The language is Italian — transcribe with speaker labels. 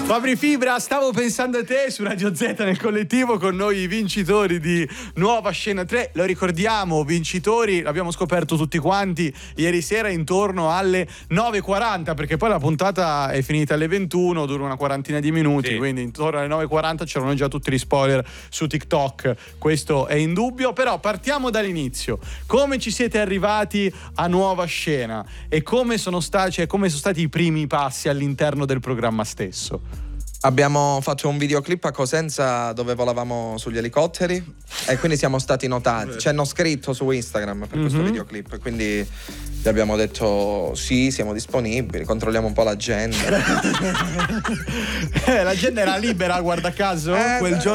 Speaker 1: Fabri Fibra, stavo pensando a te su Radio Z nel collettivo, con noi i vincitori di Nuova Scena 3. Lo ricordiamo, vincitori, l'abbiamo scoperto tutti quanti ieri sera intorno alle 9:40, perché poi la puntata è finita alle 21, dura una quarantina di minuti, sì. Quindi intorno alle 9:40 c'erano già tutti gli spoiler su TikTok, questo è indubbio. Però partiamo dall'inizio. Come ci siete arrivati a Nuova Scena e come sono stati i primi passi all'interno del programma stesso?
Speaker 2: Abbiamo fatto un videoclip a Cosenza dove volavamo sugli elicotteri e quindi siamo stati notati. Ci hanno scritto su Instagram per questo videoclip, quindi gli abbiamo detto sì, siamo disponibili, controlliamo un po' l'agenda.
Speaker 1: L'agenda era libera, guarda caso, quel giorno.